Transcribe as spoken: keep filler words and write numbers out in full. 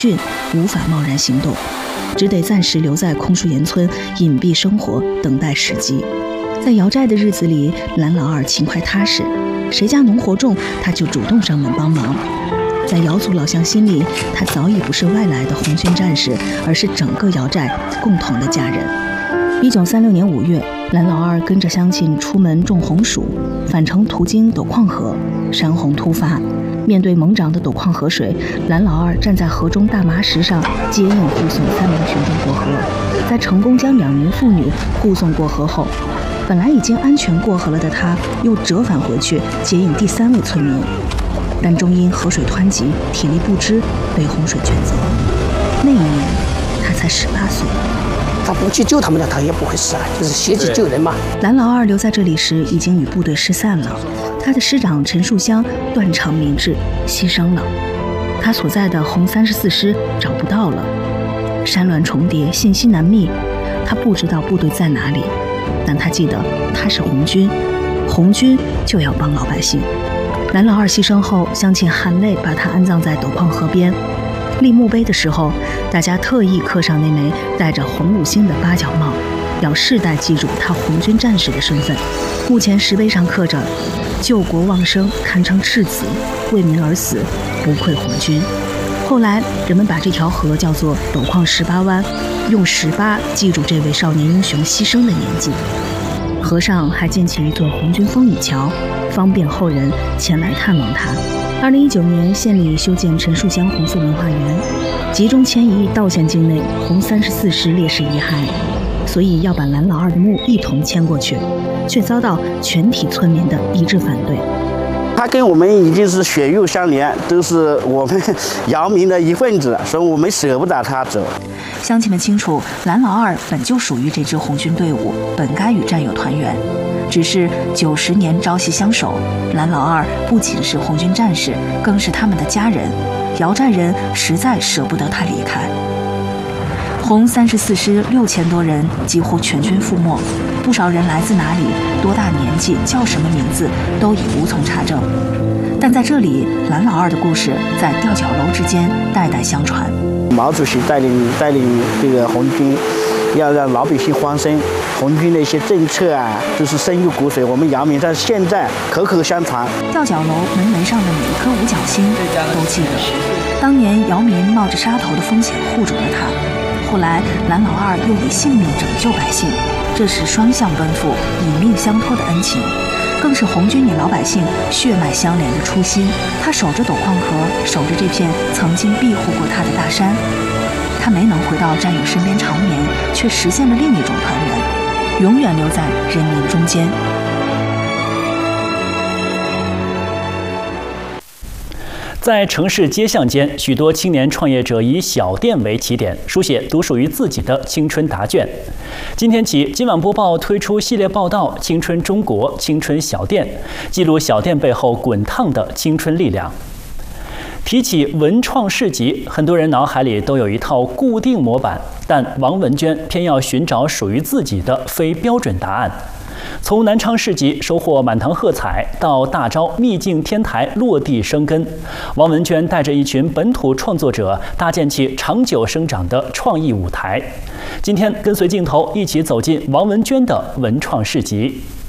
郡无法贸然行动，只得暂时留在空树岩村隐蔽生活，等待时机。在姚寨的日子里，蓝老二勤快踏实，谁家农活重，他就主动上门帮忙。在姚族老乡心里，他早已不是外来的红军战士，而是整个姚寨共同的家人。一九三六年五月，蓝老二跟着乡亲出门种红薯，返程途经斗矿河，山洪突发。面对猛涨的斗矿河水，蓝老二站在河中大麻石上接应护送三名群众过河。在成功将两名妇女护送过河后，本来已经安全过河了的他，又折返回去接应第三位村民，但终因河水湍急，体力不支，被洪水卷走。那一年，他才十八岁。 他不去救他们了，他也不会死啊，就是携己救人嘛。 蓝老二留在这里时，已经与部队失散了。他的师长陈树湘断肠明志，牺牲了。他所在的红三十四师找不到了，山峦重叠，信息难觅。他不知道部队在哪里，但他记得他是红军，红军就要帮老百姓。蓝老二牺牲后，乡亲含泪把他安葬在斗矿河边。立墓碑的时候，大家特意刻上那枚带着红五星的八角帽，要世代记住他红军战士的身份。墓前石碑上刻着“救国忘生，堪称赤子，为民而死，不愧红军”。后来人们把这条河叫做斗矿十八湾，用十八记住这位少年英雄牺牲的年纪。河上还建起一座红军风雨桥，方便后人前来探望他。二零一九年，县里修建陈树湘红色文化园，集中迁移道县境内红三十四师烈士遗骸，所以要把蓝老二的墓一同迁过去，却遭到全体村民的一致反对。 他跟我们已经是血肉相连，都是我们姚民的一份子，所以我们舍不得他走。 乡亲们清楚，蓝老二本就属于这支红军队伍，本该与战友团圆。只是九十年朝夕相守，蓝老二不仅是红军战士，更是他们的家人。姚寨人实在舍不得他离开。红三十四师六千多人几乎全军覆没，不少人来自哪里、多大年纪、叫什么名字都已无从查证。但在这里，蓝老二的故事在吊脚楼之间代代相传。 毛主席带领带领这个红军，要让老百姓欢生，红军的一些政策啊，都是深入骨髓。我们姚民到现在口口相传。 吊脚楼门楣上的每一颗五角星都记得，当年姚民冒着杀头的风险护住了他。后来蓝老二又以性命拯救百姓，这是双向奔赴、以命相托的恩情，更是红军与老百姓血脉相连的初心。他守着斗矿河，守着这片曾经庇护过他的大山。他没能回到战友身边长眠，却实现了另一种团圆，永远留在人民中间。 在城市街巷间，许多青年创业者以小店为起点，书写独属于自己的青春答卷。今天起，今晚播报推出系列报道《青春中国青春小店》，记录小店背后滚烫的青春力量。提起文创市集，很多人脑海里都有一套固定模板，但王文娟偏要寻找属于自己的非标准答案。从南昌市集收获满堂喝彩，到大招秘境天台落地生根，王文娟带着一群本土创作者，搭建起长久生长的创意舞台。今天跟随镜头一起走进王文娟的文创市集。